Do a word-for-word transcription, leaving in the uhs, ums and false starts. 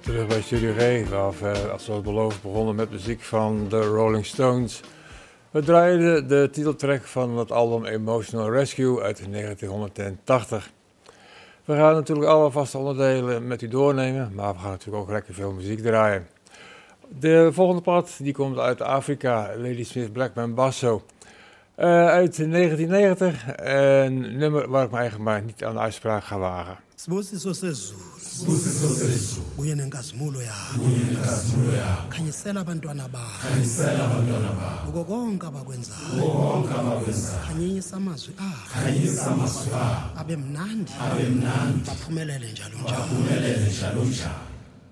Terug bij Studio G, waar we, als we beloofd, begonnen met muziek van de Rolling Stones. We draaiden de titeltrack van het album Emotional Rescue uit negentien tachtig. We gaan natuurlijk alle vaste onderdelen met u doornemen, maar we gaan natuurlijk ook lekker veel muziek draaien. De volgende plaat die komt uit Afrika, Ladysmith Black Mambazo. Uh, uit negentien negentig, een nummer waar ik me eigenlijk maar niet aan de uitspraak ga wagen. Sibusiso sezulu buye nenkazimulo yakho khanyisela abantwana bakho uko konke abakwenzayo khanyisa amazwi akho abe mnandi baphumelele njalo njalo